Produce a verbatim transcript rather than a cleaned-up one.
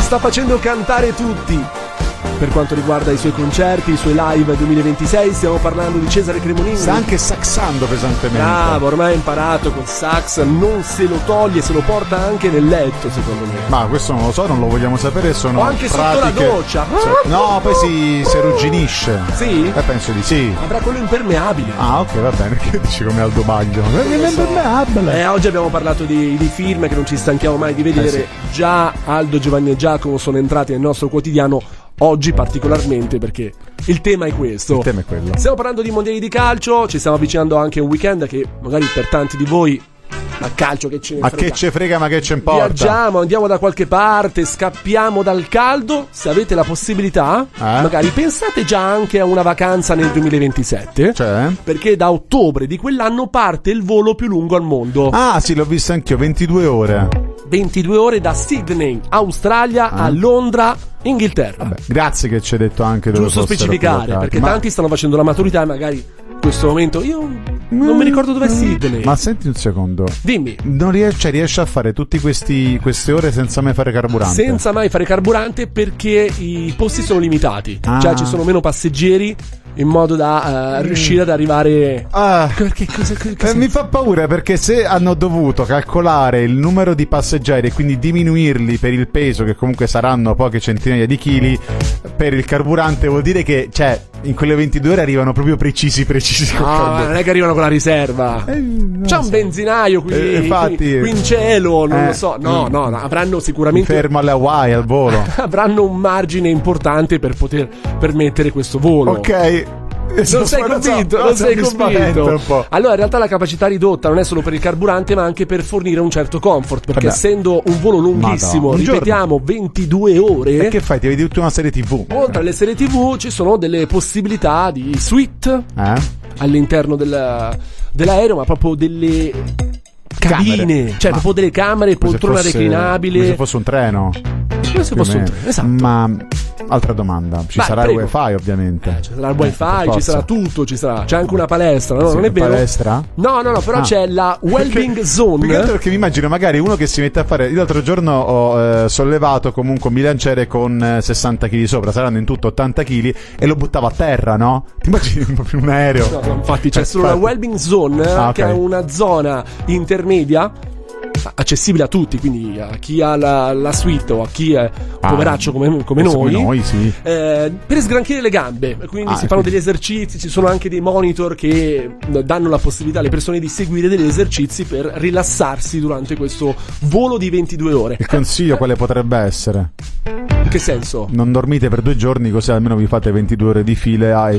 sta facendo cantare tutti. Per quanto riguarda i suoi concerti, i suoi live duemilaventisei, stiamo parlando di Cesare Cremonini. Sta anche saxando pesantemente. Bravo, ormai ha imparato col sax, non se lo toglie, se lo porta anche nel letto, secondo me. Ma questo non lo so, non lo vogliamo sapere, sono o anche pratiche... sotto la doccia. No, poi si, si arrugginisce. Sì? Eh, penso di sì. Avrà quello impermeabile. Ah, ok, va bene, che dici come Aldo Baglio? Perché è impermeabile. Eh, oggi abbiamo parlato di, di film che non ci stanchiamo mai di vedere. Eh, sì. Già Aldo, Giovanni e Giacomo sono entrati nel nostro quotidiano. Oggi particolarmente perché il tema è questo. Il tema è quello. Stiamo parlando di mondiali di calcio, ci stiamo avvicinando anche a un weekend che magari per tanti di voi a calcio che ce ne ma frega. che ce frega, ma che ce importa? Viaggiamo, andiamo da qualche parte, scappiamo dal caldo. Se avete la possibilità, eh? magari pensate già anche a una vacanza nel duemilaventisette. Cioè? Perché da ottobre di quell'anno parte il volo più lungo al mondo. Ah, sì, l'ho visto anch'io, ventidue ore. ventidue ore da Sydney, Australia, ah. a Londra, Inghilterra. Vabbè, grazie che ci hai detto anche dove giusto specificare, perché ma... tanti stanno facendo la maturità e magari in questo momento io non mi ricordo dove è Sydney. Ma senti un secondo, dimmi, non riesci, cioè, riesci a fare tutti questi queste ore senza mai fare carburante? Senza mai fare carburante perché i posti sono limitati, ah. cioè ci sono meno passeggeri in modo da uh, riuscire ad arrivare ah. Perché cosa, cosa... Eh, mi fa paura perché se hanno dovuto calcolare il numero di passeggeri e quindi diminuirli per il peso, che comunque saranno poche centinaia di chili, per il carburante, vuol dire che cioè in quelle ventidue ore arrivano proprio precisi precisi no, col non è che arrivano con la riserva, eh, c'è un so. benzinaio qui, eh, infatti, qui, qui in cielo, non eh, lo so, no, no, no, avranno sicuramente fermo alle Hawaii al volo avranno un margine importante per poter permettere questo volo. Ok, non sei convinto, so, non sei mi spaventa convinto. un po'. Allora in realtà la capacità ridotta non è solo per il carburante ma anche per fornire un certo comfort, perché Vabbè. essendo un volo lunghissimo, un ripetiamo giorno. ventidue ore, e che fai? Ti vedi tutta una serie tv? Oltre alle serie tv ci sono delle possibilità di suite eh? all'interno del, dell'aereo, ma proprio delle cabine, camere. cioè ma proprio delle camere, poltrona fosse, reclinabile, come se fosse un treno, come se fosse un treno, esatto. Ma altra domanda, ci Vai, sarà prego. il wifi ovviamente, eh, ci sarà il eh, wifi, ci sarà tutto, ci sarà, c'è anche una palestra, no? Sì, non è vero? Palestra? No, no, no, però ah. c'è la Wellbeing perché, Zone. Perché, perché mi immagino magari uno che si mette a fare. Io l'altro giorno ho eh, sollevato comunque un bilanciere con eh, sessanta chili sopra, saranno in tutto ottanta chili, e lo buttavo a terra, no? Ti immagini proprio un aereo? No, no, infatti c'è eh, solo la Wellbeing Zone, ah, che okay. è una zona intermedia accessibile a tutti, quindi a chi ha la, la suite o a chi è ah, poveraccio come, come noi, come noi sì. eh, per sgranchire le gambe, quindi ah, si fanno quindi... degli esercizi, ci sono anche dei monitor che danno la possibilità alle persone di seguire degli esercizi per rilassarsi durante questo volo di ventidue ore. Il consiglio quale potrebbe essere? In che senso? Non dormite per due giorni, così almeno vi fate ventidue ore di file